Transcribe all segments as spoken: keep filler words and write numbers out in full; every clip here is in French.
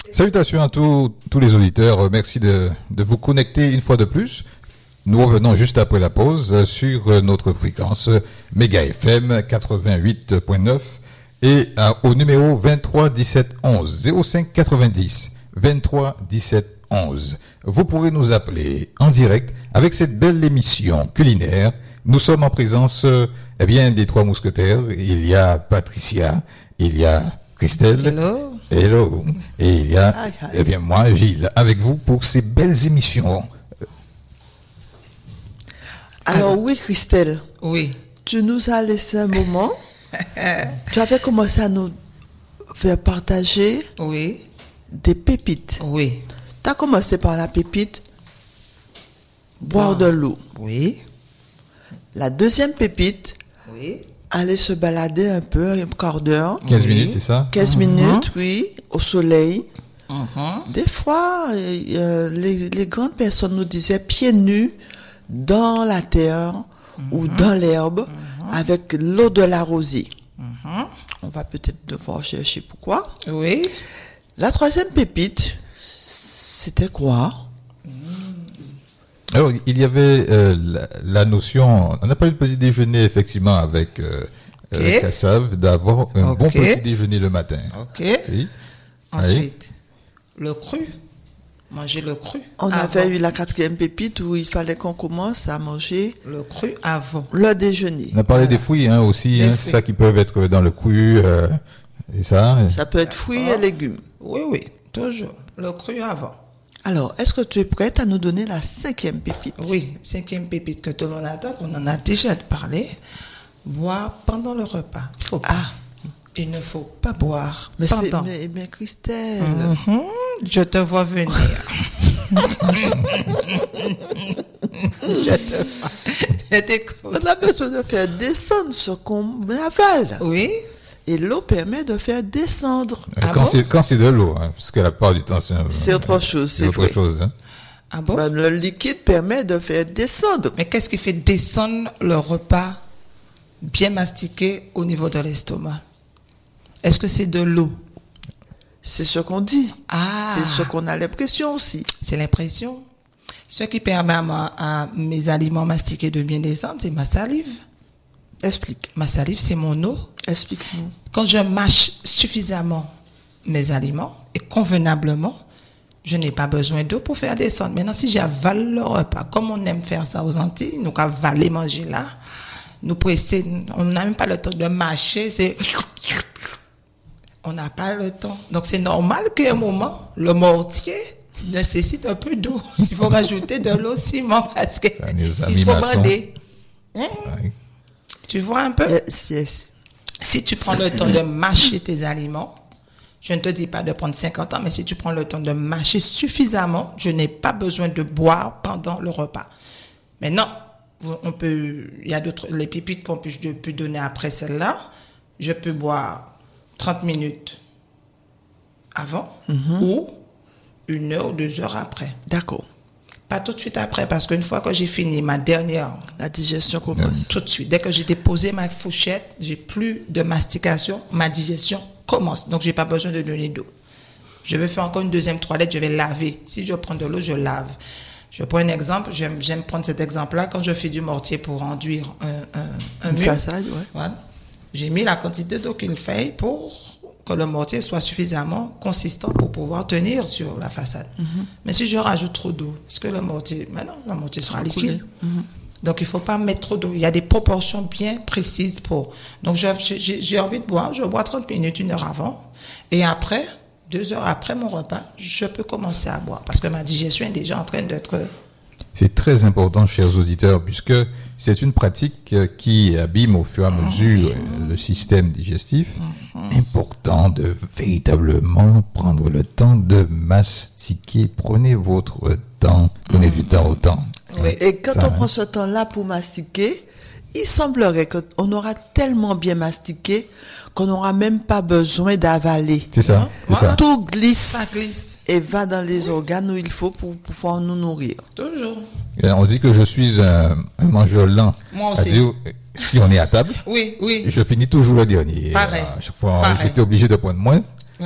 Salutations à tous, tous les auditeurs. Merci de, de vous connecter une fois de plus. Nous revenons juste après la pause sur notre fréquence Méga F M quatre-vingt-huit point neuf et à, au numéro vingt-trois dix-sept onze zéro cinq quatre-vingt-dix vingt-trois dix-sept onze. Vous pourrez nous appeler en direct avec cette belle émission culinaire. Nous sommes en présence eh bien des trois mousquetaires. Il y a Patricia, il y a Christelle. Hello. Hello. Et il y a aïe, aïe. Eh bien moi Gilles avec vous pour ces belles émissions. Alors, Alors oui Christelle. Oui. Tu nous as laissé un moment. Tu avais commencé à nous faire partager. Oui. Des pépites. Oui. Tu as commencé par la pépite boire wow. de l'eau. Oui. La deuxième pépite. Oui. Aller se balader un peu, un quart d'heure. quinze oui. minutes, c'est ça? quinze uh-huh. minutes, oui, au soleil. Uh-huh. Des fois, euh, les, les grandes personnes nous disaient pieds nus dans la terre uh-huh. ou dans l'herbe uh-huh. avec l'eau de la rosée. Uh-huh. On va peut-être devoir chercher pourquoi. Oui. La troisième pépite, c'était quoi? Alors, il y avait euh, la, la notion, on n'a pas eu le petit déjeuner effectivement avec euh, okay. Kassav, d'avoir un okay. bon petit déjeuner le matin. Ok. Si. Ensuite, oui. le cru. Manger le cru. On avant. avait eu la quatrième pépite où il fallait qu'on commence à manger le cru avant le déjeuner. On a parlé voilà. des fruits hein, aussi, hein, fruits. Ça qui peuvent être dans le cru. Euh, et ça. Ça peut être fruits oh. et légumes. Oui, oui, toujours. Le cru avant. Alors, est-ce que tu es prête à nous donner la cinquième pépite? Oui, cinquième pépite que tout le monde attend, qu'on en a déjà parlé. Boire pendant le repas. Il faut pas. Ah. Il ne faut pas boire mais pendant. Mais, mais Christelle. Mm-hmm. Je te vois venir. je te vois. Je t'écoute. On a besoin de faire descendre ce qu'on avale. Oui. Et l'eau permet de faire descendre. Ah quand, bon? c'est, quand c'est de l'eau, hein, parce que la plupart du temps, c'est, c'est autre chose. C'est, c'est autre vrai. chose. Hein. Ah bon? Ben, le liquide permet de faire descendre. Mais qu'est-ce qui fait descendre le repas bien mastiqué au niveau de l'estomac? Est-ce que c'est de l'eau? C'est ce qu'on dit. Ah. C'est ce qu'on a l'impression aussi. C'est l'impression. Ce qui permet à, ma, à mes aliments mastiqués de bien descendre, c'est ma salive. Explique. Ma salive, c'est mon eau. Explique-nous. Quand je mâche suffisamment mes aliments et convenablement, je n'ai pas besoin d'eau pour faire descendre. Maintenant, si j'avale le repas, comme on aime faire ça aux Antilles, nous avaler, manger là, nous presser, on n'a même pas le temps de mâcher, c'est... On n'a pas le temps. Donc, c'est normal qu'à un moment, le mortier nécessite un peu d'eau. Il faut rajouter de l'eau ciment parce que il faut bander. Hein? Oui. Tu vois un peu? Yes, yes. Si tu prends le temps de mâcher tes aliments, je ne te dis pas de prendre cinquante ans, mais si tu prends le temps de mâcher suffisamment, je n'ai pas besoin de boire pendant le repas. Maintenant, on peut, il y a d'autres, les pépites qu'on peut, je peux donner après celle-là. Je peux boire trente minutes avant mm-hmm. ou une heure ou deux heures après. D'accord. Pas tout de suite après, parce qu'une fois que j'ai fini ma dernière... La digestion commence. Tout de suite. Dès que j'ai déposé ma fourchette, j'ai plus de mastication, ma digestion commence. Donc, j'ai pas besoin de donner d'eau. Je vais faire encore une deuxième toilette, je vais laver. Si je prends de l'eau, je lave. Je prends un exemple, j'aime, j'aime prendre cet exemple-là. Quand je fais du mortier pour enduire un, un, un une mur, façade, ouais. Voilà. J'ai mis la quantité d'eau qu'il fait pour que le mortier soit suffisamment consistant pour pouvoir tenir sur la façade. Mm-hmm. Mais si je rajoute trop d'eau, est-ce que le mortier... Maintenant, le mortier sera liquide. Mm-hmm. Donc, il ne faut pas mettre trop d'eau. Il y a des proportions bien précises pour... Donc, je, j'ai, j'ai envie de boire. Je bois trente minutes, une heure avant. Et après, deux heures après mon repas, je peux commencer à boire. Parce que ma digestion est déjà en train d'être... C'est très important, chers auditeurs, puisque c'est une pratique qui abîme au fur et à mesure mmh. le système digestif. Mmh. Important de véritablement prendre le temps de mastiquer. Prenez votre temps. Prenez mmh. du temps au temps. Oui. Et quand ça, on hein. prend ce temps-là pour mastiquer, il semblerait qu'on aura tellement bien mastiqué qu'on n'aura même pas besoin d'avaler. C'est ça. C'est voilà. ça. Tout glisse, ça glisse et va dans les organes où il faut pour pouvoir nous nourrir. Toujours. Et on dit que je suis un, un mangeur lent. Moi aussi. C'est-à-dire, si on est à table, oui, oui. je finis toujours le dernier. Pareil. À chaque fois, Pareil. j'étais obligé de prendre moins. Ouais.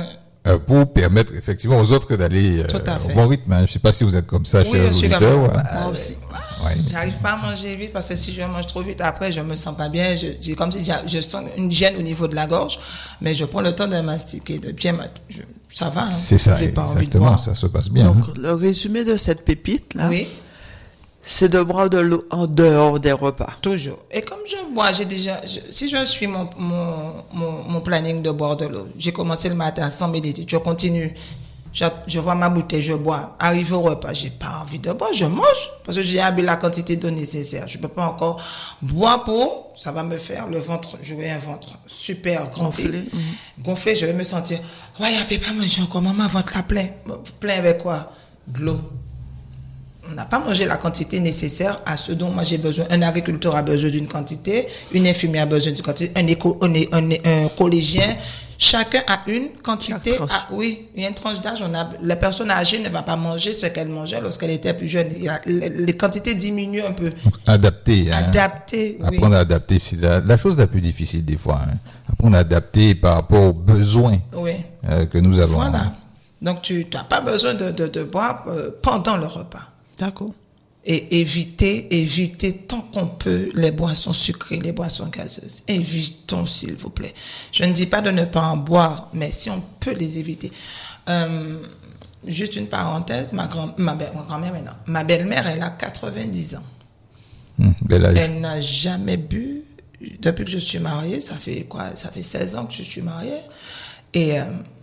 euh, pour permettre effectivement aux autres d'aller Tout à euh, au fait. bon rythme. Hein. Je sais pas si vous êtes comme ça, Oui, chers je suis comme auditeurs. ça. ouais. Euh, Moi aussi. Ouais. J'arrive pas à manger vite parce que si je mange trop vite, après, je me sens pas bien. Je, j'ai comme si j'ai- je sens une gêne au niveau de la gorge. Mais je prends le temps de mastiquer, de bien, ma- je- ça va. Hein. C'est ça, J'ai pas envie de exactement. boire. Ça se passe bien. hein. Donc, le résumé de cette pépite, là, Oui, c'est de boire de l'eau en dehors des repas. toujours. Et comme je bois, j'ai déjà, je- si je suis mon, mon, mon, mon planning de boire de l'eau, j'ai commencé le matin sans méditer, je continue. Je, je vois ma bouteille, je bois. Arrive au repas, j'ai pas envie de boire, je mange. Parce que j'ai bu la quantité d'eau nécessaire. Je peux pas encore boire pour, ça va me faire le ventre, j'aurai un ventre super gonflé. Gonflé, mhm. Gonflé, je vais me sentir, ouais, je peux pas manger encore, maman, ventre là plein. Plein avec quoi? De l'eau. On n'a pas mangé la quantité nécessaire à ce dont moi j'ai besoin. Un agriculteur a besoin d'une quantité, une infirmière a besoin d'une quantité, un, éco, un, un, un collégien, chacun a une quantité. Chaque tranche. À, oui, il y a une tranche d'âge. On a, la personne âgée ne va pas manger ce qu'elle mangeait lorsqu'elle était plus jeune. Il y a- les, les quantités diminuent un peu. Donc, adapter. Hein. Adapter, oui. Apprendre à adapter, c'est la, la chose la plus difficile des fois. Hein. Apprendre à adapter par rapport aux besoins Oui. euh, que nous avons. Voilà. hein. Donc tu n'as pas besoin de, de, de boire euh, pendant le repas. D'accord. Et éviter, éviter tant qu'on peut les boissons sucrées, les boissons gazeuses. Évitons, s'il vous plaît. Je ne dis pas de ne pas en boire, mais si on peut les éviter. Euh, juste une parenthèse, ma, grand, ma, belle, ma grand-mère maintenant, ma belle-mère, elle a quatre-vingt-dix ans. Hum, bel âge. Elle n'a jamais bu, depuis que je suis mariée, ça fait quoi? Ça fait seize ans que je suis mariée. Et euh,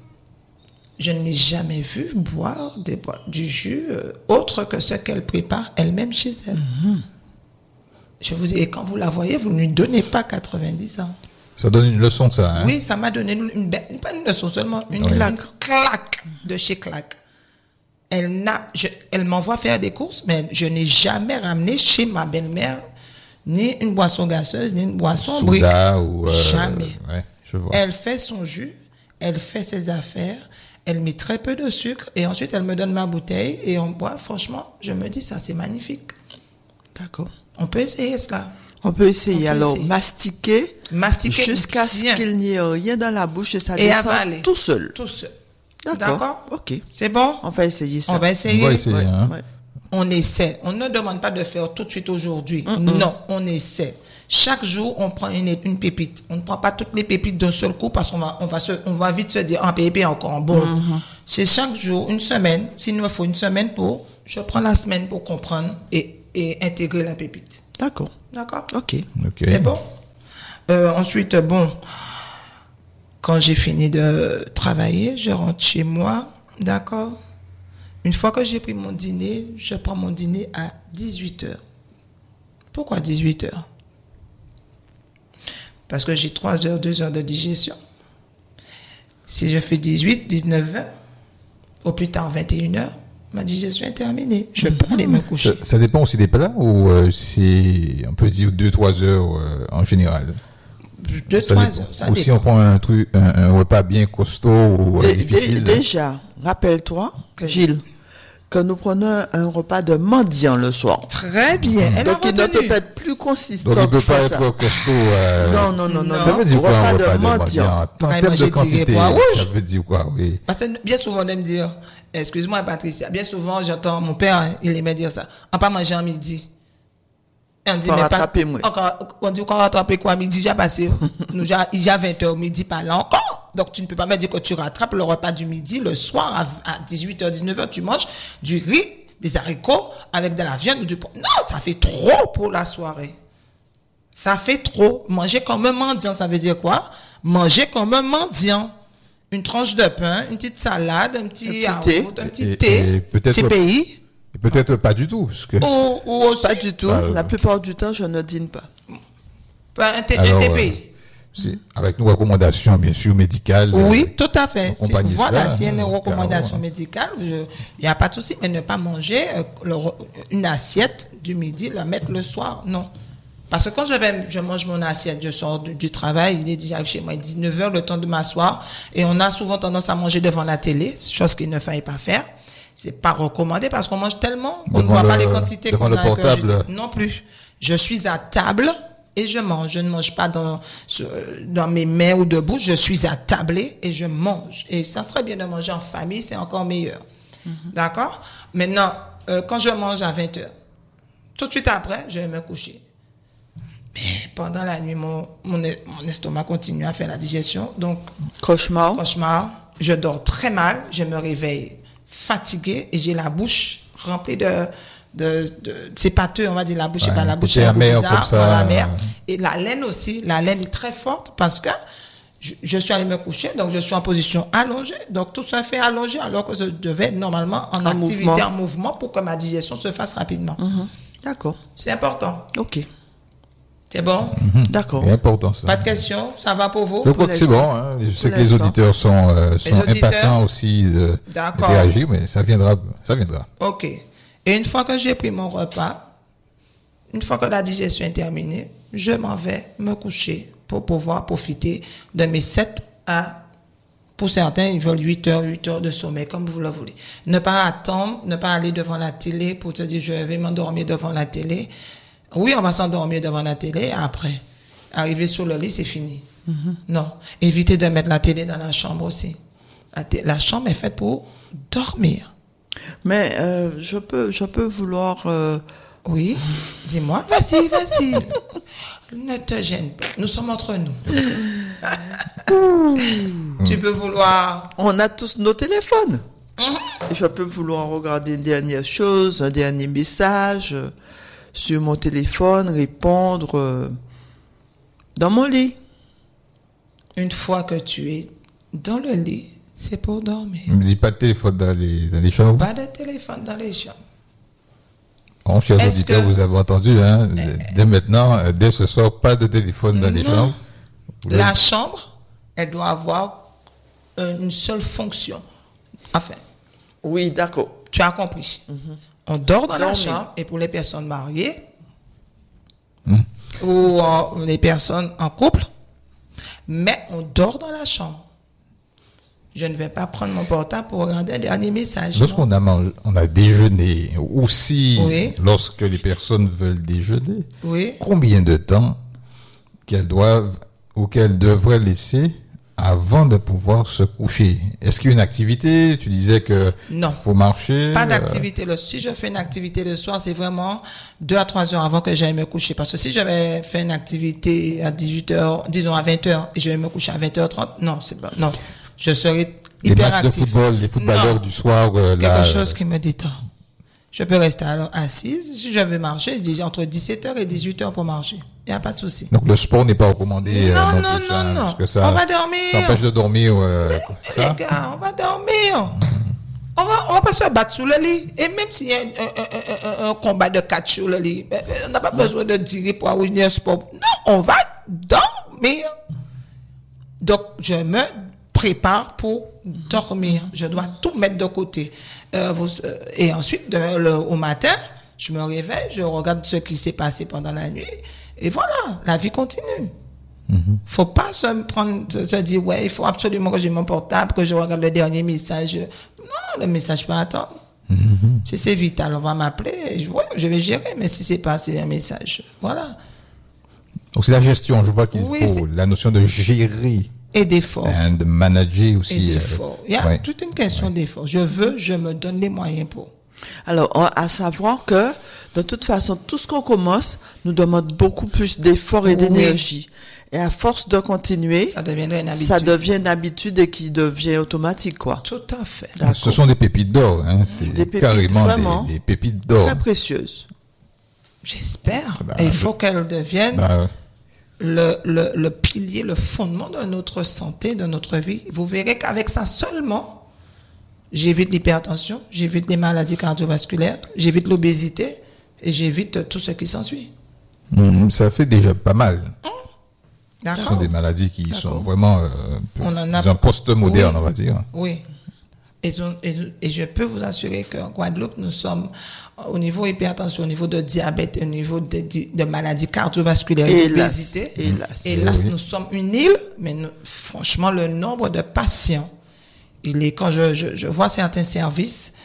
je ne l'ai jamais vue boire des boi- du jus euh, autre que ce qu'elle prépare elle-même chez elle. Mm-hmm. Je vous dis, et quand vous la voyez, vous ne lui donnez pas quatre-vingt-dix ans. Ça donne une leçon, ça. Hein. Oui, ça m'a donné une, une belle- pas une leçon seulement, une, Oui. claque. une claque de chez Claque. Elle n'a, je- elle m'envoie faire des courses, mais je n'ai jamais ramené chez ma belle-mère ni une boisson gazeuse, ni une boisson brique. Soda ou. euh, Jamais. Ouais, je vois. Elle fait son jus, elle fait ses affaires, elle met très peu de sucre et ensuite elle me donne ma bouteille et on boit. Franchement, je me dis ça, c'est magnifique. D'accord. On peut essayer cela. On peut essayer. On peut Alors, essayer. mastiquer, Mastiquer jusqu'à ce bien. qu'il n'y ait rien dans la bouche et ça Et descend avaler. tout seul. Tout seul. D'accord. D'accord. Ok. C'est bon? On va essayer ça. On va essayer. On va essayer. Ouais, hein. ouais. On essaie. On ne demande pas de faire tout de suite aujourd'hui. Non, on essaie. Chaque jour, on prend une, une pépite. On ne prend pas toutes les pépites d'un seul coup parce qu'on va, on va, se, on va vite se dire, ah, pépé encore, bon. C'est chaque jour, une semaine. S'il nous faut une semaine pour, je prends la semaine pour comprendre et, et intégrer la pépite. D'accord. D'accord? Ok. Ok. C'est bon? Euh, ensuite, bon, quand j'ai fini de travailler, je rentre chez moi, d'accord? Une fois que j'ai pris mon dîner, je prends mon dîner à dix-huit heures. Pourquoi dix-huit heures? Parce que j'ai trois heures, deux heures de digestion. Si je fais dix-huit, dix-neuf, vingt, au plus tard vingt et une heures, ma digestion est terminée. Je peux aller me coucher. Ça, ça dépend aussi des plats ou euh, c'est, on peut dire deux trois heures euh, en général. Deux, Ça trois dépend. heures, ça Ou si dépend. on prend un truc, un, un repas bien costaud ou euh, Dé- difficile. dé- déjà, rappelle-toi, Gilles, que nous prenons un repas de mendiant le soir. Très bien. Elle Donc, a il ne retenu. peut pas être plus consistant Donc il ne peut que pas ça. être costaud. euh, Non, non, non, non. Non. Ça veut dire quoi un repas de mendiant. mendiant? En Ouais, termes moi, de j'ai tiré quantité, poids rouge. ça veut dire quoi, oui. Parce que bien souvent, on aime dire, excuse-moi Patricia, bien souvent, j'entends mon père, hein, il aimait dire ça. On pas manger en midi. Et on dit, Faut mais pas, rattraper, moi. encore, on dit qu'on rattrape quoi, midi, déjà passé. Nous, déjà, il y a vingt heures, midi, pas là encore. Donc, tu ne peux pas me dire que tu rattrapes le repas du midi, le soir, à, à dix-huit heures, dix-neuf heures, tu manges du riz, des haricots, avec de la viande ou du poisson. Non, ça fait trop pour la soirée. Ça fait trop. Manger comme un mendiant, ça veut dire quoi? Manger comme un mendiant. Une tranche de pain, une petite salade, un petit, Un petit thé. yaourt, un petit Et- thé, et peut-être- petit pays. Et peut-être pas du tout. Parce que Ou, ou aussi, Pas du tout. Ah, euh, La plupart du temps, je ne dîne pas. un thé, Alors, un thé euh, pays. c'est avec nos recommandations, bien sûr, médicales. Oui, euh, tout à fait. Si- accompagner voilà, cela, s'il y a une euh, recommandation carrément. médicale, il n'y a pas de souci. Mais ne pas manger euh, le re- une assiette du midi, la mettre le soir, non. Parce que quand je vais, je mange mon assiette, je sors du, du travail, il est déjà chez moi, dix-neuf heures, le temps de m'asseoir, et on a souvent tendance à manger devant la télé, chose qu'il ne fallait pas faire. C'est pas recommandé parce qu'on mange tellement qu'on ne Devant voit pas le- les quantités devant qu'on le a portable. ingurgitées. Non plus. Je suis à table et je mange. Je ne mange pas dans, dans mes mains ou debout. Je suis attablée et je mange. Et ça serait bien de manger en famille, c'est encore meilleur. Mm-hmm. D'accord? Maintenant, euh, quand je mange à vingt heures, tout de suite après, je vais me coucher. Mais pendant la nuit, mon, mon, mon estomac continue à faire la digestion. Donc, cauchemar. Cauchemar. Je dors très mal. Je me réveille fatiguée et j'ai la bouche remplie de, de, de c'est pâteux, on va dire la bouche, ouais, c'est pas la bouche, c'est un peu bizarre, comme la mer. Et la laine aussi, la laine est très forte parce que je, je suis allée me coucher, donc je suis en position allongée. Donc tout ça fait allongé alors que je devais être normalement en, en activité, mouvement. en mouvement pour que ma digestion se fasse rapidement. Mm-hmm. D'accord. C'est important. Ok. C'est bon? Mm-hmm. D'accord. C'est important ça. Pas de questions? Ça va pour vous? Je crois que c'est bon. Hein. Je sais que les auditeurs sont, euh, sont auditeurs, impatients aussi de, de réagir, mais ça viendra. Ça viendra. Ok. Et une fois que j'ai pris mon repas, une fois que la digestion est terminée, je m'en vais me coucher pour pouvoir profiter de mes sept à, pour certains, ils veulent huit heures, huit heures de sommeil, comme vous le voulez. Ne pas attendre, ne pas aller devant la télé pour te dire je vais m'endormir devant la télé. Oui, on va s'endormir devant la télé, après, arriver sur le lit, c'est fini. Mm-hmm. Non. Évitez de mettre la télé dans la chambre aussi. La, t- la chambre est faite pour dormir. Mais euh, je peux, je peux vouloir... Euh... Oui, dis-moi. Vas-y, vas-y. Ne te gêne pas. Nous sommes entre nous. Tu peux vouloir... On a tous nos téléphones. Mm-hmm. Je peux vouloir regarder une dernière chose, un dernier message... Euh... sur mon téléphone, répondre euh, dans mon lit. Une fois que tu es dans le lit, c'est pour dormir. Ne me dis pas de téléphone dans les, dans les chambres. Pas de téléphone dans les chambres. Bon, chers Est-ce auditeurs, que... vous avez entendu, hein, euh... dès maintenant, dès ce soir, pas de téléphone dans non. les chambres. Vous La voulez... chambre, elle doit avoir une seule fonction. Enfin. Oui, d'accord. Tu as compris. Mm-hmm. On dort dans non, la chambre, et pour les personnes mariées, mmh. ou euh, les personnes en couple, mais on dort dans la chambre. Je ne vais pas prendre mon portable pour regarder un dernier message. Lorsqu'on a mangé, on a déjeuné, ou si, oui. lorsque les personnes veulent déjeuner, oui. combien de temps qu'elles doivent, ou qu'elles devraient laisser avant de pouvoir se coucher? Est-ce qu'il y a une activité? Tu disais que non, faut marcher. Pas d'activité. Le, si je fais une activité le soir, c'est vraiment deux à trois heures avant que j'aille me coucher. Parce que si j'avais fait une activité à dix-huit heures, disons à vingt heures, et je vais me coucher à vingt heures trente, non, c'est pas, non. Je serai hyper actif. Les matchs de football, les footballeurs non. du soir, euh, quelque là, chose qui me détend. Je peux rester alors assise. Si je veux marcher, je dis entre dix-sept heures et dix-huit heures pour marcher. Il n'y a pas de souci. Donc le sport n'est pas recommandé. Non, euh, non, non, plus, non, hein, non. Parce que ça, on va dormir. Ça empêche de dormir. Euh, Mais, ça. Les gars, on va dormir. Mm-hmm. On va, on va pas se battre sur le lit. Et même s'il y a un, un, un, un, un combat de catch sur le lit, on n'a pas mm-hmm. besoin de dire pour avoir un sport. Non, on va dormir. Donc je me prépare pour dormir. Je dois tout mettre de côté. Euh, vous, euh, et ensuite, de, le, au matin, je me réveille, je regarde ce qui s'est passé pendant la nuit. Et voilà, la vie continue. Il mm-hmm. faut pas se prendre, se, se dire, ouais, il faut absolument que j'ai mon portable, que je regarde le dernier message. Non, le message peut attendre. Mm-hmm. Si c'est vital, on va m'appeler. Je, ouais, je vais gérer, mais si c'est pas, c'est un message. Voilà. Donc c'est la gestion. Je vois qu'il oui, faut c'est... la notion de gérer. Et d'effort. Et de manager aussi. Et d'effort. Il y a ouais. toute une question ouais. d'effort. Je veux, je me donne les moyens pour. Alors, à savoir que, de toute façon, tout ce qu'on commence nous demande beaucoup plus d'effort et oui. d'énergie. Et à force de continuer, ça deviendrait une habitude. Ça devient une habitude et qui devient automatique, quoi. Tout à fait. D'accord. Ce sont des pépites d'or, hein. C'est des pépites, carrément des, des pépites d'or. Très précieuses. J'espère. Bah, et il faut je... qu'elles deviennent bah, le, le, le pilier, le fondement de notre santé, de notre vie. Vous verrez qu'avec ça seulement, j'évite l'hypertension, j'évite les maladies cardiovasculaires, j'évite l'obésité et j'évite tout ce qui s'ensuit. Mmh, ça fait déjà pas mal. Mmh. Ce sont des maladies qui D'accord. sont vraiment euh, on en a... un post-moderne, oui. on va dire. Oui. Et, et, et je peux vous assurer qu'en Guadeloupe, nous sommes au niveau hypertension, au niveau de diabète, au niveau de, de maladies cardiovasculaires et d'obésité. Hélas. Hélas, oui. nous sommes une île, mais nous, franchement, le nombre de patients, il est, quand je, je, je vois certains services,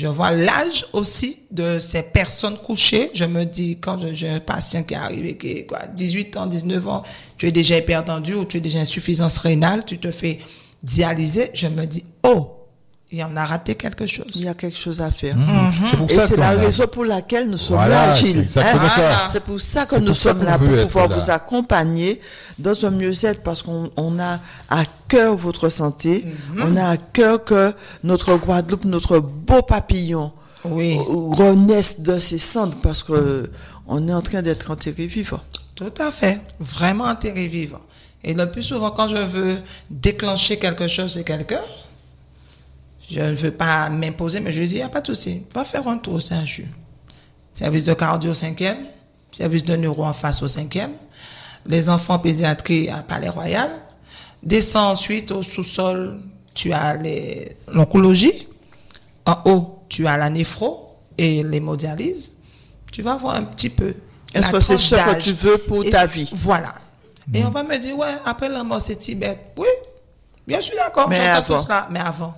Je vois l'âge aussi de ces personnes couchées. Je me dis, quand je- j'ai un patient qui est arrivé, qui est quoi, dix-huit ans, dix-neuf ans, tu es déjà hypertendu ou tu es déjà insuffisance rénale, tu te fais dialyser, je me dis, oh, il en a raté quelque chose. Il y a quelque chose à faire. C'est pour Et ça c'est qu'on la a- raison pour laquelle nous sommes Voilà, là, c'est Gilles. exactement Hein? ça. C'est pour ça que C'est nous pour ça sommes qu'on là, veut pour être pouvoir là. vous accompagner dans un mieux-être, parce qu'on on a à cœur votre santé. On a à cœur que notre Guadeloupe, notre beau papillon, Oui. renaisse de ses cendres, parce que on est en train d'être enterré vivant. Tout à fait. Vraiment enterré vivant. Et le plus souvent, quand je veux déclencher quelque chose chez quelqu'un, je ne veux pas m'imposer, mais je lui dis, il n'y a pas de souci. Va faire un tour au Saint-Ju. Service de cardio au cinquième, service de neuro en face au cinquième, les enfants pédiatrie à Palais Royal. Descends ensuite au sous-sol, tu as les- l'oncologie. En haut, tu as la néphro et l'hémodialyse. Tu vas voir un petit peu. Est-ce la que c'est tranche ce que d'âge. tu veux pour Et ta vie? Voilà. Et on va me dire, ouais, après la mort, c'est Tibet. Oui, bien sûr, d'accord, Mais j'entends avant. tout cela, mais avant.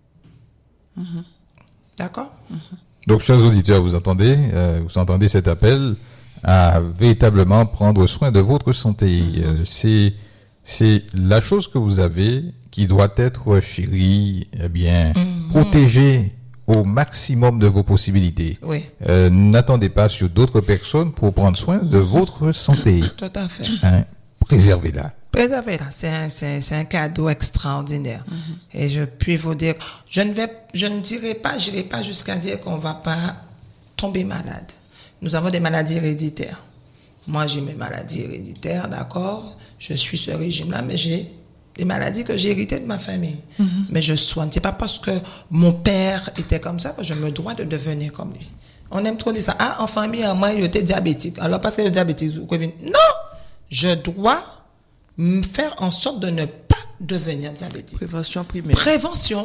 D'accord? Donc, chers auditeurs, vous entendez, euh, vous entendez cet appel à véritablement prendre soin de votre santé. Euh, c'est, c'est la chose que vous avez qui doit être chérie, eh bien, protégée au maximum de vos possibilités. Oui, Euh, n'attendez pas sur d'autres personnes pour prendre soin de votre santé. tout à fait. Hein? Préservez-la. Préservez-la, c'est un, c'est, c'est un cadeau extraordinaire. Et je puis vous dire, je ne vais, je ne dirai pas, j'irai pas jusqu'à dire qu'on va pas tomber malade. Nous avons des maladies héréditaires. Moi, j'ai mes maladies héréditaires, d'accord? Je suis ce régime-là, mais j'ai des maladies que j'ai héritées de ma famille. Mais je soigne. C'est pas parce que mon père était comme ça que je me dois de devenir comme lui. On aime trop dire ça. Ah, en famille, moi, il était diabétique. Alors, parce que le diabétique, vous pouvez... Non! Je dois me faire en sorte de ne pas devenir diabétique. Prévention primaire. Prévention.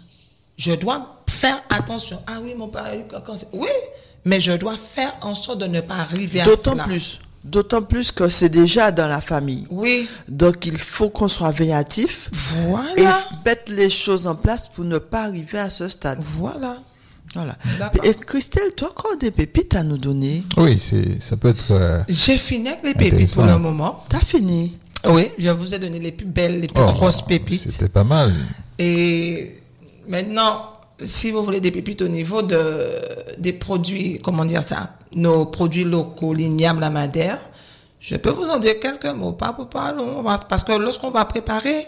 Je dois faire attention. Ah oui, mon père a eu un cancer. Oui, mais je dois faire en sorte de ne pas arriver à D'autant cela. plus, d'autant plus que c'est déjà dans la famille. Oui. Donc, il faut qu'on soit véatif et Voilà. mettre les choses en place pour ne pas arriver à ce stade. Voilà. Voilà. D'accord. Et Christelle, toi, encore des pépites à nous donner? Oui, c'est, ça peut être... euh, J'ai fini avec les pépites Intéressant. pour le moment. T'as fini? Oui, je vous ai donné les plus belles, les plus oh, grosses pépites. C'était pas mal. Et maintenant, si vous voulez des pépites au niveau de, des produits, comment dire ça, nos produits locaux, l'igname, la madère, je peux vous en dire quelques mots, pas pour pas long, on va- parce que lorsqu'on va préparer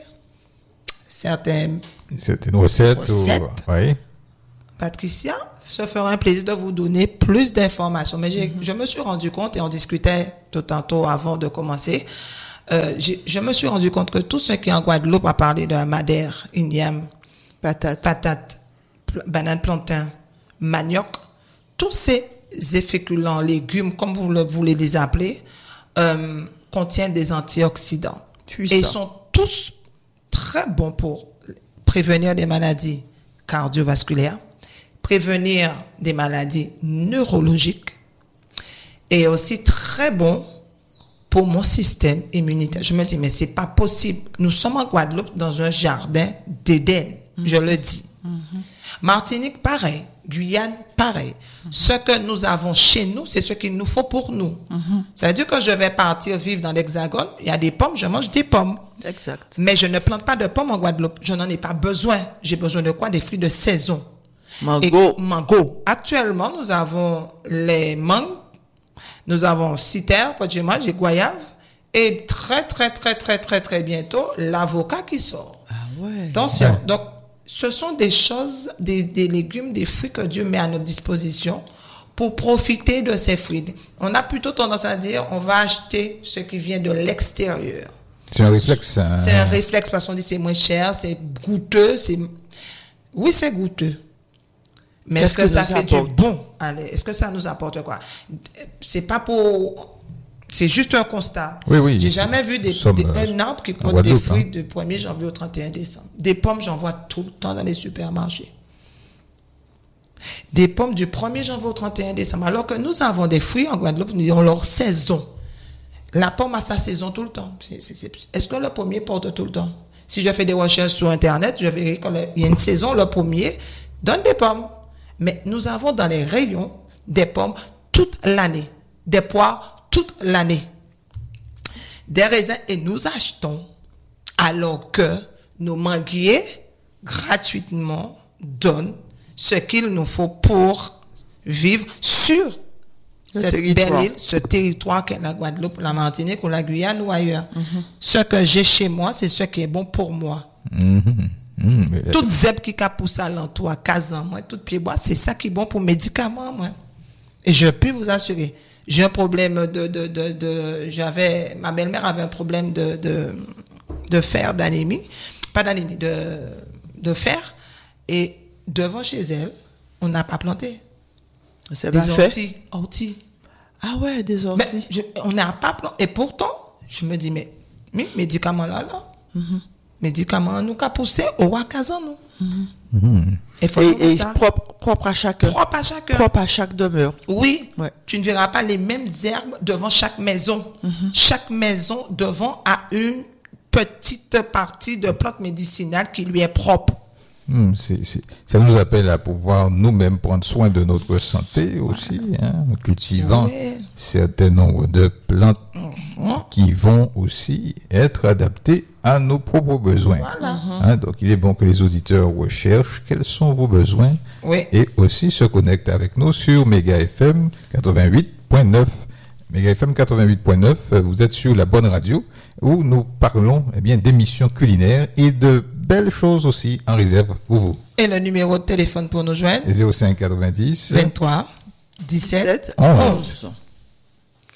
certains, C'était une recette. Recette. Ou, oui. Patricia se fera un plaisir de vous donner plus d'informations. Mais j'ai, je me suis rendu compte, et on discutait tout tantôt avant de commencer, euh, j'ai- je me suis rendu compte que tout ce qui est en Guadeloupe a parlé de la madère, igname, Patate. patates, pl- bananes, plantain, manioc, tous ces féculents, légumes, comme vous le voulez les appeler, euh, contiennent des antioxydants. Puissant. Et ils sont tous très bons pour prévenir des maladies cardiovasculaires, prévenir des maladies neurologiques et aussi très bons pour mon système immunitaire. Je me dis, mais c'est pas possible. Nous sommes en Guadeloupe dans un jardin d'Éden, je le dis. Martinique, pareil. Guyane, pareil. Ce que nous avons chez nous, c'est ce qu'il nous faut pour nous. Ça veut dire que je vais partir vivre dans l'Hexagone, il y a des pommes, je mange des pommes. Exact. Mais je ne plante pas de pommes en Guadeloupe. Je n'en ai pas besoin. J'ai besoin de quoi? Des fruits de saison. Mango. Et mango. Actuellement, nous avons les mangues, nous avons citer, près de chez moi, j'ai goyave, et très, très, très, très, très, très bientôt, l'avocat qui sort. Ah ouais. Attention. Ouais. Donc, ce sont des choses, des, des légumes, des fruits que Dieu met à notre disposition pour profiter de ces fruits. On a plutôt tendance à dire, on va acheter ce qui vient de l'extérieur. C'est un réflexe. hein. C'est un réflexe parce qu'on dit c'est moins cher, c'est goûteux, c'est... Oui, c'est goûteux. Mais Qu'est-ce est-ce que, que ça ça fait du apporte? bon? Allez, est-ce que ça nous apporte quoi? C'est pas pour... C'est juste un constat. Oui, oui, J'ai c'est- jamais vu des, nous sommes, des- euh, un arbre qui en porte des Guadeloupe, fruits hein. du premier janvier au trente et un décembre. Des pommes, j'en vois tout le temps dans les supermarchés. Des pommes du premier janvier au trente et un décembre. Alors que nous avons des fruits en Guadeloupe, nous avons leur saison. La pomme a sa saison tout le temps. C'est- c'est- c'est- Est-ce que le pommier porte tout le temps? Si je fais des recherches sur Internet, je verrai qu'il y a une saison, le pommier donne des pommes. Mais nous avons dans les rayons des pommes toute l'année, des poires toute l'année, des raisins, et nous achetons alors que nos manguiers gratuitement donnent ce qu'il nous faut pour vivre sur Le cette territoire. belle île, ce territoire qu'est la Guadeloupe, la Martinique ou la Guyane ou ailleurs. Mm-hmm. Ce que j'ai chez moi, c'est ce qui est bon pour moi. Mhm. Mhm. Mais, Toute zèbre qui a poussé à l'entour, casan, moi, tout pied bois, c'est ça qui est bon pour médicaments, moi. Et je peux vous assurer. J'ai un problème de, de, de, de, j'avais, ma belle-mère avait un problème de, de, de fer, d'anémie, pas d'anémie, de, de fer. Et devant chez elle, on n'a pas planté. C'est Des pas fait. orties, orties. Ah ouais, des Mais orties. je- on n'a pas planté. Et pourtant, je me dis, mais, mais médicaments là, là. Mm-hmm. Médicaments, nous, qu'a poussé au Wakazan, nous. mhm. Et, faut Et, trouver et ça. propre, propre à chacun. Propre à chacun. Propre à chaque demeure. Oui, Ouais. tu ne verras pas les mêmes herbes devant chaque maison. Chaque maison devant a une petite partie de plante médicinale qui lui est propre. Hmm, c'est- c'est- ça nous appelle à pouvoir nous-mêmes prendre soin de notre santé aussi, hein, en cultivant Ouais. certains nombres de plantes Mhm. qui vont aussi être adaptées à nos propres besoins. Voilà. Hein, donc il est bon que les auditeurs recherchent quels sont vos besoins Oui. et aussi se connectent avec nous sur Méga F M quatre-vingt-huit point neuf. Méga F M quatre-vingt-huit point neuf, euh, vous êtes sur la bonne radio où nous parlons eh bien d'émissions culinaires et de belles choses aussi en réserve pour vous. Et le numéro de téléphone pour nous joindre, zéro cinq quatre-vingt-dix vingt-trois, dix-sept, Sept, onze. onze.